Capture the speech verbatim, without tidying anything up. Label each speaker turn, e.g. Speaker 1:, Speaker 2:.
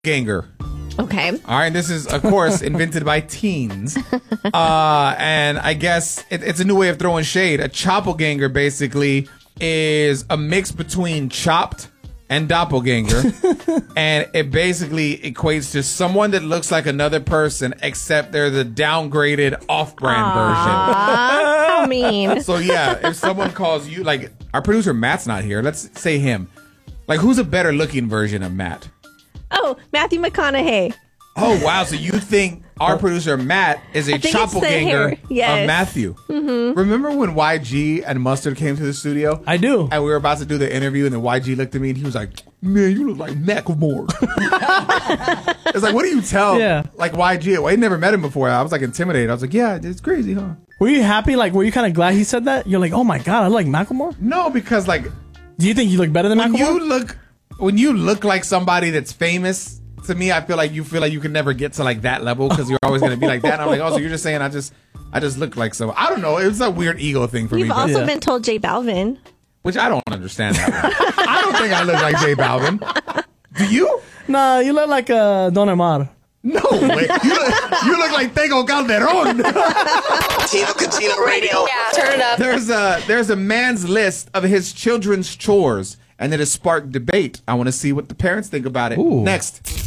Speaker 1: Ganger.
Speaker 2: Okay.
Speaker 1: All right. This is, of course, invented by teens. Uh, and I guess it, it's a new way of throwing shade. A Choppelganger basically is a mix between Chopped and Doppelganger. And it basically equates to someone that looks like another person, except they're the downgraded off-brand version.
Speaker 2: How mean.
Speaker 1: So, yeah, if someone calls you, like, our producer Matt's not here. Let's say him. Like, who's a better looking version of Matt?
Speaker 2: Oh, Matthew McConaughey.
Speaker 1: Oh, wow. So you think our producer Matt is a Choppelganger
Speaker 2: yes.
Speaker 1: of Matthew? Mm-hmm. Remember when Y G and Mustard came to the studio?
Speaker 3: I do.
Speaker 1: And we were about to do the interview, and then Y G looked at me, and he was like, man, you look like Macklemore. It's like, what do you tell?
Speaker 3: Yeah.
Speaker 1: Like Y G. Well, I never met him before. I was like intimidated. I was like, yeah, it's crazy, huh?
Speaker 3: Were you happy? Like, were you kind of glad he said that? You're like, oh my God, I like Macklemore?
Speaker 1: No, because like...
Speaker 3: Do you think you look better than
Speaker 1: when
Speaker 3: Macklemore?
Speaker 1: You look, when you look like somebody that's famous... To me, I feel like you feel like you can never get to like that level because you're always going to be like that. And I'm like, oh, so you're just saying I just, I just look like some. I don't know. It's a weird ego thing for
Speaker 2: You've
Speaker 1: me. You've
Speaker 2: also
Speaker 3: yeah.
Speaker 2: been told J Balvin.
Speaker 1: Which I don't understand that one. I don't think I look like J Balvin. Do you?
Speaker 3: Nah, you look like uh, Don Omar.
Speaker 1: No way. You look, you look like Tego Calderon.
Speaker 4: Tino Catino Radio.
Speaker 5: Yeah, turn it up.
Speaker 1: There's a there's a man's list of his children's chores, and it has sparked debate. I want to see what the parents think about it.
Speaker 3: Ooh.
Speaker 1: Next.